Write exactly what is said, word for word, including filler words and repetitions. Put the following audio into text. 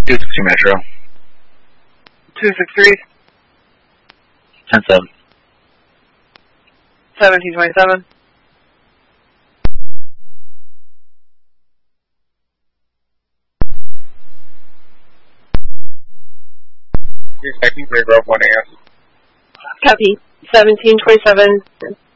two six three Metro. two six three. ten seven. seventeen twenty-seven. You're checking Grove one A S. Copy. seventeen twenty-seven.